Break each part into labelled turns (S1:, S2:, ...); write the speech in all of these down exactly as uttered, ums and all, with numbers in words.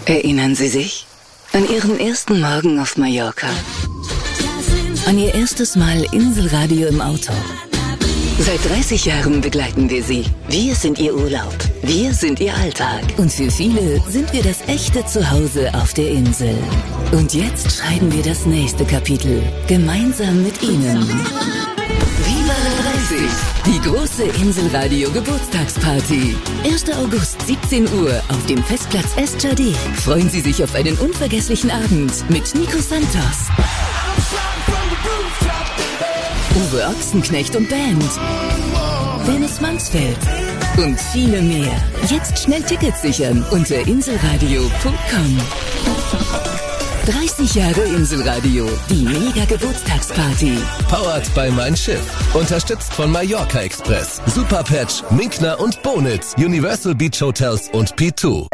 S1: Erinnern Sie sich an Ihren ersten Morgen auf Mallorca? An Ihr erstes Mal Inselradio im Auto? Seit dreißig Jahren begleiten wir Sie. Wir sind Ihr Urlaub. Wir sind Ihr Alltag. Und für viele sind wir das echte Zuhause auf der Insel. Und jetzt schreiben wir das nächste Kapitel. Gemeinsam mit Ihnen. Viva dreißig! Die große Inselradio-Geburtstagsparty. erster August, siebzehn Uhr auf dem Festplatz Estjardé. Freuen Sie sich auf einen unvergesslichen Abend mit Nico Santos, Uwe Ochsenknecht und Band, Dennis Mansfeld und viele mehr. Jetzt schnell Tickets sichern unter inselradio punkt com. dreißig Jahre Inselradio, die Mega-Geburtstagsparty.
S2: Powered by Mein Schiff. Unterstützt von Mallorca Express, Superpatch, Minkner und Bonitz, Universal Beach Hotels und P zwei.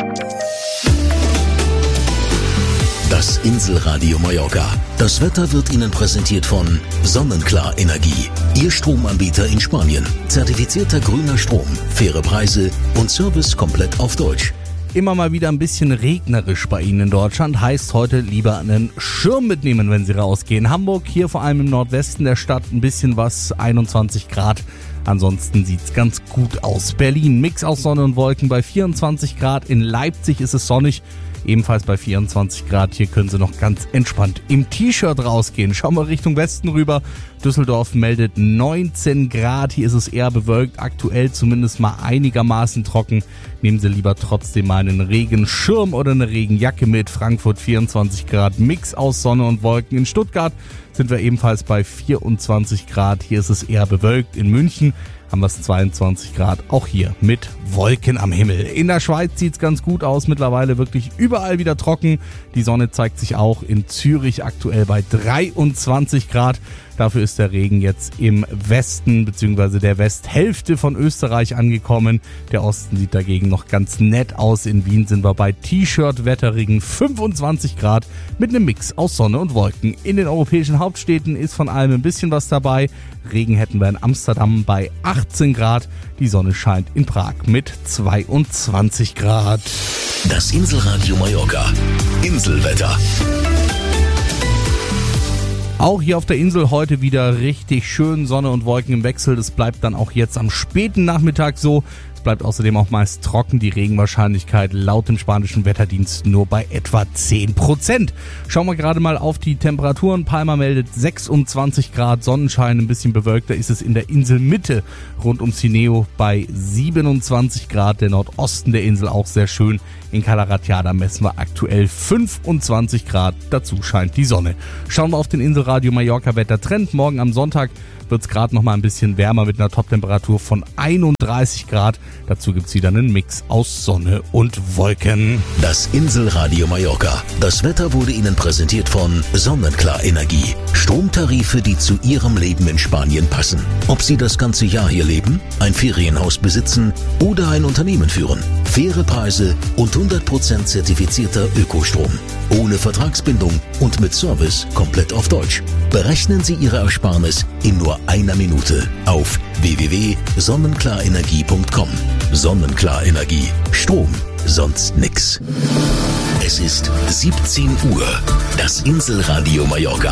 S3: Das Inselradio Mallorca. Das Wetter wird Ihnen präsentiert von Sonnenklar Energie. Ihr Stromanbieter in Spanien. Zertifizierter grüner Strom, faire Preise und Service komplett auf Deutsch.
S4: Immer mal wieder ein bisschen regnerisch bei Ihnen in Deutschland. Heißt heute lieber einen Schirm mitnehmen, wenn Sie rausgehen. Hamburg, hier vor allem im Nordwesten der Stadt, ein bisschen was, einundzwanzig Grad. Ansonsten sieht's ganz gut aus. Berlin, Mix aus Sonne und Wolken bei vierundzwanzig Grad. In Leipzig ist es sonnig, ebenfalls bei vierundzwanzig Grad. Hier können Sie noch ganz entspannt im T-Shirt rausgehen. Schauen wir Richtung Westen rüber. Düsseldorf meldet neunzehn Grad. Hier ist es eher bewölkt, aktuell zumindest mal einigermaßen trocken. Nehmen Sie lieber trotzdem mal einen Regenschirm oder eine Regenjacke mit. Frankfurt vierundzwanzig Grad, Mix aus Sonne und Wolken. In Stuttgart sind wir ebenfalls bei vierundzwanzig Grad. Hier ist es eher bewölkt. In München haben wir es zweiundzwanzig Grad, auch hier mit Wolken am Himmel. In der Schweiz sieht's ganz gut aus, mittlerweile wirklich überall wieder trocken. Die Sonne zeigt sich auch in Zürich aktuell bei dreiundzwanzig Grad. Dafür ist der Regen jetzt im Westen bzw. der Westhälfte von Österreich angekommen. Der Osten sieht dagegen noch ganz nett aus. In Wien sind wir bei T-Shirt-wetterigen fünfundzwanzig Grad mit einem Mix aus Sonne und Wolken. In den europäischen Hauptstädten ist von allem ein bisschen was dabei. Regen hätten wir in Amsterdam bei achtzehn Grad. Die Sonne scheint in Prag mit zweiundzwanzig Grad.
S3: Das Inselradio Mallorca. Inselwetter.
S4: Auch hier auf der Insel heute wieder richtig schön Sonne und Wolken im Wechsel. Das bleibt dann auch jetzt am späten Nachmittag so. Es bleibt außerdem auch meist trocken. Die Regenwahrscheinlichkeit laut dem spanischen Wetterdienst nur bei etwa zehn Prozent. Schauen wir gerade mal auf die Temperaturen. Palma meldet sechsundzwanzig Grad, Sonnenschein, ein bisschen bewölkter ist es in der Inselmitte rund um Cineo bei siebenundzwanzig Grad. Der Nordosten der Insel auch sehr schön. In Calaratiada messen wir aktuell fünfundzwanzig Grad. Dazu scheint die Sonne. Schauen wir auf den Inselradio Mallorca Wettertrend. Morgen am Sonntag wird es gerade noch mal ein bisschen wärmer mit einer Toptemperatur von einunddreißig Grad. Dazu gibt es wieder einen Mix aus Sonne und Wolken.
S3: Das Inselradio Mallorca. Das Wetter wurde Ihnen präsentiert von Sonnenklar Energie. Stromtarife, die zu Ihrem Leben in Spanien passen. Ob Sie das ganze Jahr hier leben, ein Ferienhaus besitzen oder ein Unternehmen führen. Faire Preise und hundert Prozent zertifizierter Ökostrom. Ohne Vertragsbindung und mit Service komplett auf Deutsch. Berechnen Sie Ihre Ersparnis in nur einer Minute auf w w w punkt sonnenklarenergie punkt com. Sonnenklar Energie. Strom, sonst nix. Es ist siebzehn Uhr. Das Inselradio Mallorca.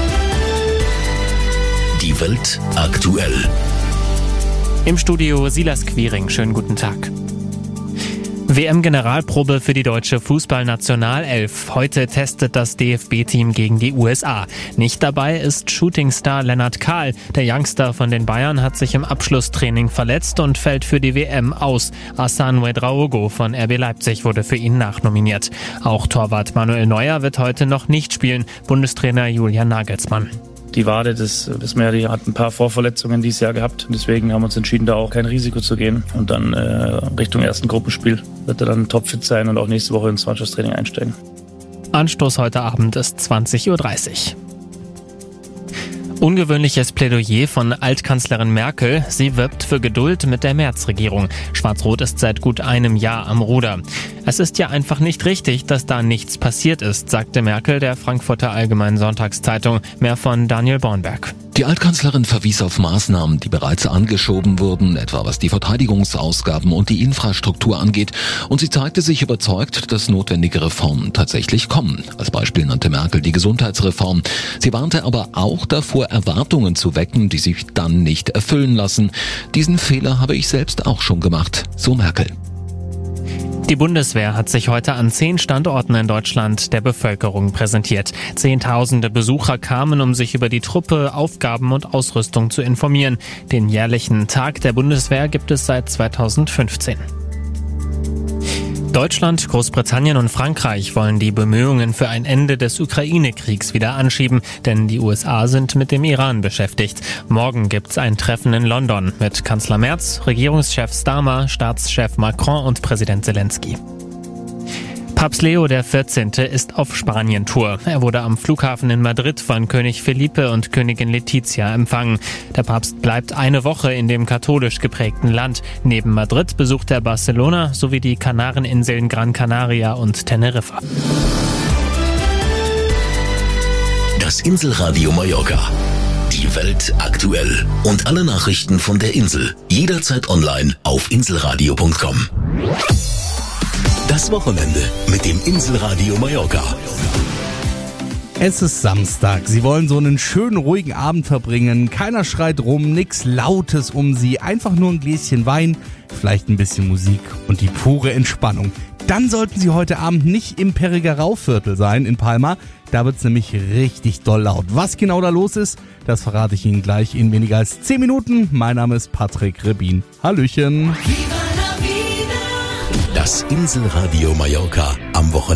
S3: Die Welt aktuell.
S5: Im Studio Silas Quiring. Schönen guten Tag. W M-Generalprobe für die deutsche Fußballnationalelf. Heute testet das D F B-Team gegen die U S A. Nicht dabei ist Shootingstar Lennart Kahl. Der Youngster von den Bayern hat sich im Abschlusstraining verletzt und fällt für die W M aus. Hassan Ouedraogo von R B Leipzig wurde für ihn nachnominiert. Auch Torwart Manuel Neuer wird heute noch nicht spielen. Bundestrainer Julian Nagelsmann.
S6: Die Wade, das wissen wir ja, die hat ein paar Vorverletzungen dieses Jahr gehabt. Deswegen haben wir uns entschieden, da auch kein Risiko zu gehen. Und dann äh, Richtung ersten Gruppenspiel wird er dann topfit sein und auch nächste Woche ins Mannschaftstraining einsteigen.
S5: Anstoß heute Abend ist zwanzig Uhr dreißig. Ungewöhnliches Plädoyer von Altkanzlerin Merkel. Sie wirbt für Geduld mit der Merz-Regierung. Schwarz-Rot ist seit gut einem Jahr am Ruder. Es ist ja einfach nicht richtig, dass da nichts passiert ist, sagte Merkel der Frankfurter Allgemeinen Sonntagszeitung. Mehr von Daniel Bornberg.
S7: Die Altkanzlerin verwies auf Maßnahmen, die bereits angeschoben wurden, etwa was die Verteidigungsausgaben und die Infrastruktur angeht. Und sie zeigte sich überzeugt, dass notwendige Reformen tatsächlich kommen. Als Beispiel nannte Merkel die Gesundheitsreform. Sie warnte aber auch davor, Erwartungen zu wecken, die sich dann nicht erfüllen lassen. Diesen Fehler habe ich selbst auch schon gemacht, so Merkel.
S5: Die Bundeswehr hat sich heute an zehn Standorten in Deutschland der Bevölkerung präsentiert. Zehntausende Besucher kamen, um sich über die Truppe, Aufgaben und Ausrüstung zu informieren. Den jährlichen Tag der Bundeswehr gibt es seit zweitausendfünfzehn. Deutschland, Großbritannien und Frankreich wollen die Bemühungen für ein Ende des Ukraine-Kriegs wieder anschieben, denn die U S A sind mit dem Iran beschäftigt. Morgen gibt's ein Treffen in London mit Kanzler Merz, Regierungschef Starmer, Staatschef Macron und Präsident Zelensky. Papst Leo der vierzehnte ist auf Spanien-Tour. Er wurde am Flughafen in Madrid von König Felipe und Königin Letizia empfangen. Der Papst bleibt eine Woche in dem katholisch geprägten Land. Neben Madrid besucht er Barcelona sowie die Kanareninseln Gran Canaria und Teneriffa.
S3: Das Inselradio Mallorca. Die Welt aktuell. Und alle Nachrichten von der Insel. Jederzeit online auf inselradio punkt com. Das Wochenende mit dem Inselradio Mallorca.
S4: Es ist Samstag. Sie wollen so einen schönen, ruhigen Abend verbringen. Keiner schreit rum, nix Lautes um Sie. Einfach nur ein Gläschen Wein, vielleicht ein bisschen Musik und die pure Entspannung. Dann sollten Sie heute Abend nicht im Perigerau-Viertel sein in Palma. Da wird's nämlich richtig doll laut. Was genau da los ist, das verrate ich Ihnen gleich in weniger als zehn Minuten. Mein Name ist Patrick Rebin. Hallöchen.
S3: Das Inselradio Mallorca am Wochenende.